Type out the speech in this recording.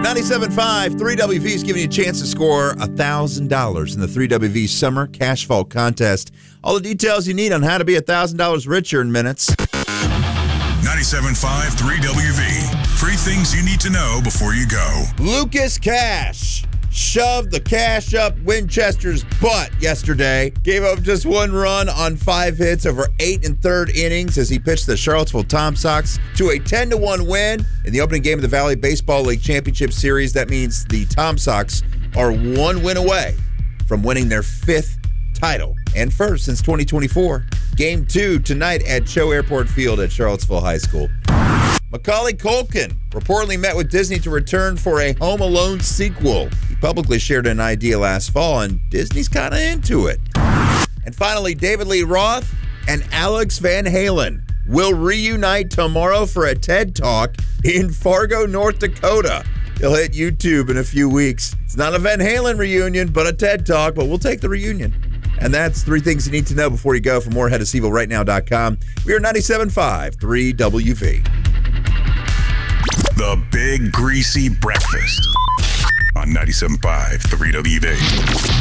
97.5, 3WV is giving you a chance to score $1,000 in the 3WV Summer Cash Vault Contest. All the details you need on how to be $1,000 richer in minutes. 97.5, 3WV. 3 things you need to know before you go. Lucas Cash shoved the cash up Winchester's butt yesterday. Gave up just 1 run on 5 hits over 8 1/3 innings as he pitched the Charlottesville Tom Sox to a 10-1 win in the opening game of the Valley Baseball League Championship Series. That means the Tom Sox are 1 win away from winning their 5th title and first since 2024. Game 2 tonight at Cho Airport Field at Charlottesville High School. Macaulay Culkin reportedly met with Disney to return for a Home Alone sequel. He publicly shared an idea last fall, and Disney's kind of into it. And finally, David Lee Roth and Alex Van Halen will reunite tomorrow for a TED Talk in Fargo, North Dakota. He'll hit YouTube in a few weeks. It's not a Van Halen reunion, but a TED Talk, but we'll take the reunion. And that's 3 things you need to know before you go. For more, head to SeavilleRightNow.com. We are 97.5, 3WV. The Big Greasy Breakfast on 97.5, 3WV.